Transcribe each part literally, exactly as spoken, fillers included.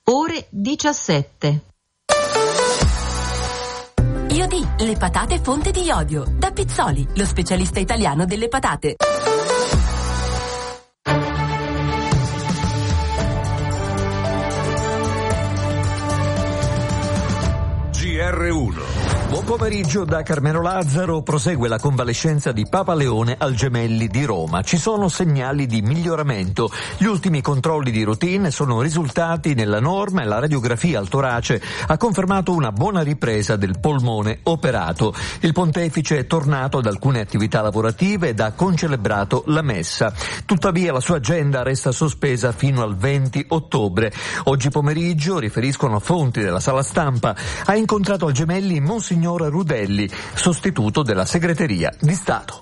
ore diciassette. Iodi, le patate fonte di iodio. Da Pizzoli, lo specialista italiano delle patate. G R uno. Buon pomeriggio da Carmelo Lazzaro. Prosegue la convalescenza di Papa Leone al Gemelli di Roma. Ci sono segnali di miglioramento. Gli ultimi controlli di routine sono risultati nella norma e la radiografia al torace ha confermato una buona ripresa del polmone operato. Il pontefice è tornato ad alcune attività lavorative ed ha concelebrato la messa. Tuttavia la sua agenda resta sospesa fino al venti ottobre. Oggi pomeriggio, riferiscono fonti della sala stampa, ha incontrato al Gemelli Monsignor Rudelli, sostituto della segreteria di Stato.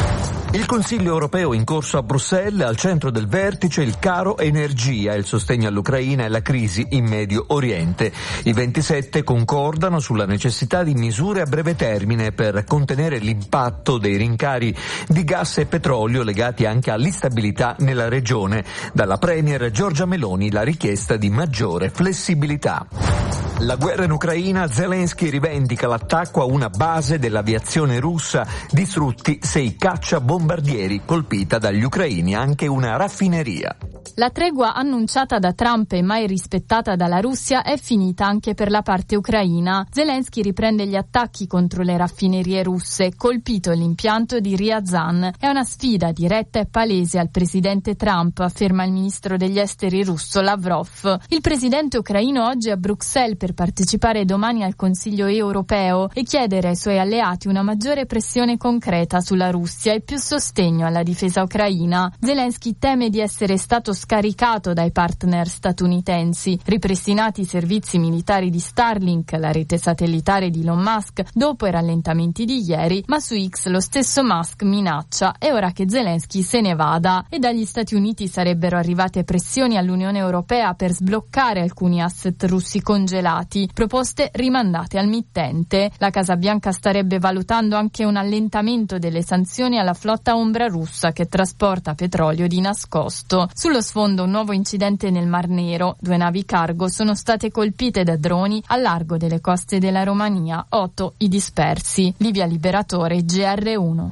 Il Consiglio europeo in corso a Bruxelles, al centro del vertice il caro energia, il sostegno all'Ucraina e la crisi in Medio Oriente. I ventisette concordano sulla necessità di misure a breve termine per contenere l'impatto dei rincari di gas e petrolio legati anche all'instabilità nella regione. Dalla Premier Giorgia Meloni la richiesta di maggiore flessibilità. La guerra in Ucraina, Zelensky rivendica l'attacco a una base dell'aviazione russa, distrutti sei cacciabombardieri, colpita dagli ucraini anche una raffineria. La tregua annunciata da Trump e mai rispettata dalla Russia è finita anche per la parte ucraina. Zelensky riprende gli attacchi contro le raffinerie russe, colpito l'impianto di Ryazan. È una sfida diretta e palese al presidente Trump, afferma il ministro degli esteri russo Lavrov. Il presidente ucraino oggi è a Bruxelles per partecipare domani al Consiglio europeo e chiedere ai suoi alleati una maggiore pressione concreta sulla Russia e più sostegno alla difesa ucraina. Zelensky teme di essere stato scaricato dai partner statunitensi, ripristinati i servizi militari di Starlink, la rete satellitare di Elon Musk, dopo i rallentamenti di ieri, ma su X lo stesso Musk minaccia è ora che Zelensky se ne vada, e dagli Stati Uniti sarebbero arrivate pressioni all'Unione Europea per sbloccare alcuni asset russi congelati, proposte rimandate al mittente. La Casa Bianca starebbe valutando anche un allentamento delle sanzioni alla flotta ombra russa che trasporta petrolio di nascosto. Sullo sfondo un nuovo incidente nel Mar Nero. Due navi cargo sono state colpite da droni al largo delle coste della Romania. Otto i dispersi. Livia Liberatore, G R uno.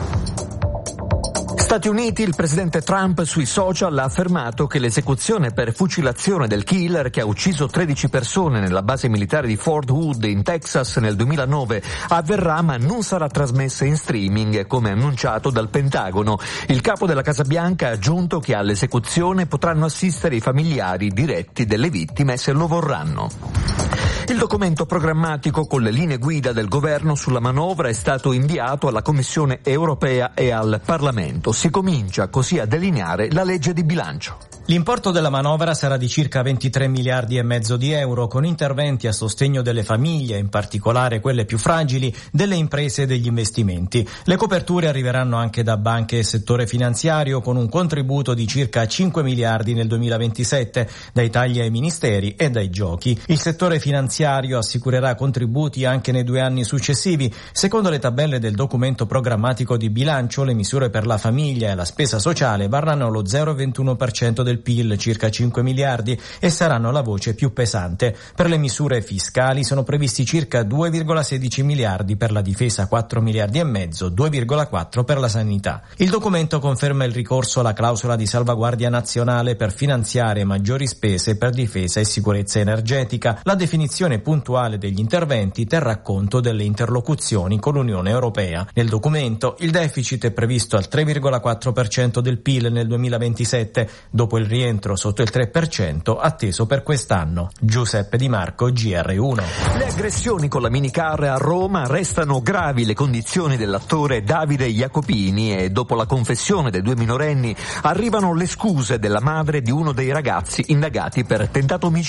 Stati Uniti, il presidente Trump sui social ha affermato che l'esecuzione per fucilazione del killer che ha ucciso tredici persone nella base militare di Fort Hood in Texas nel duemilanove avverrà, ma non sarà trasmessa in streaming come annunciato dal Pentagono. Il capo della Casa Bianca ha aggiunto che all'esecuzione potranno assistere i familiari diretti delle vittime se lo vorranno. Il documento programmatico con le linee guida del governo sulla manovra è stato inviato alla Commissione europea e al Parlamento. Si comincia così a delineare la legge di bilancio. L'importo della manovra sarà di circa ventitré miliardi e mezzo di euro, con interventi a sostegno delle famiglie, in particolare quelle più fragili, delle imprese e degli investimenti. Le coperture arriveranno anche da banche e settore finanziario, con un contributo di circa cinque miliardi nel duemilaventisette, dai tagli ai ministeri e dai giochi. Il settore finanziario assicurerà contributi anche nei due anni successivi. Secondo le tabelle del documento programmatico di bilancio, le misure per la famiglia e la spesa sociale varranno lo zero virgola ventuno per cento del P I L, circa cinque miliardi, e saranno la voce più pesante. Per le misure fiscali sono previsti circa due virgola sedici miliardi, per la difesa quattro miliardi e mezzo, due virgola quattro per la sanità. Il documento conferma il ricorso alla clausola di salvaguardia nazionale per finanziare maggiori spese per difesa e sicurezza energetica. La definizione puntuale degli interventi terrà conto delle interlocuzioni con l'Unione Europea. Nel documento il deficit è previsto al tre virgola quattro per cento del P I L nel duemilaventisette, dopo il rientro sotto il tre per cento atteso per quest'anno. Giuseppe Di Marco, G R uno. Le aggressioni con la minicar a Roma, restano gravi le condizioni dell'attore Davide Jacopini e dopo la confessione dei due minorenni arrivano le scuse della madre di uno dei ragazzi indagati per tentato omicidio.